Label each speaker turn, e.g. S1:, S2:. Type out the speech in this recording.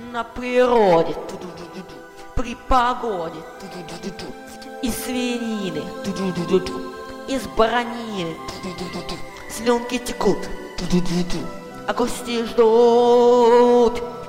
S1: На природе, при погоде, из свинины, из баранины, слюнки текут, а гости ждут.